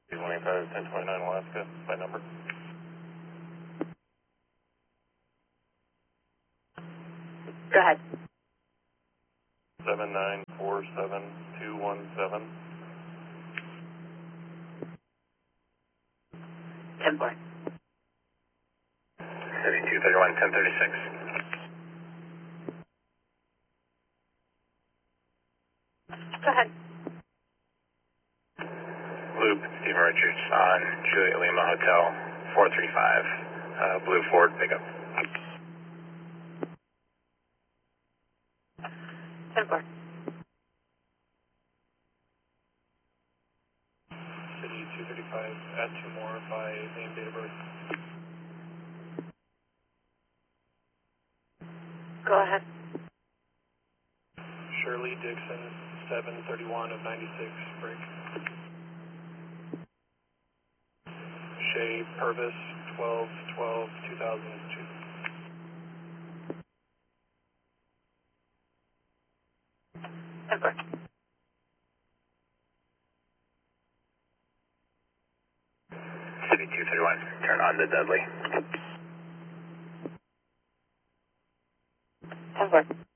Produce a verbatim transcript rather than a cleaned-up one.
twenty-five, ten twenty-nine Alaska, by number. Go ahead. seven nine four seven two one seven. ten four. seventy-two thirty-one, ten thirty-six. Go ahead. Loop, Stephen Richards on Juliet Lima Hotel, four three five, uh, Blue Ford pickup. ten four. City two thirty-five, add two more by name, date of birth. Go ahead. Shirley Dixon, seven thirty-one of ninety-six, break. Shay Purvis, twelve twelve two thousand two. ten four. City two thirty-one, turn on to Dudley. ten four.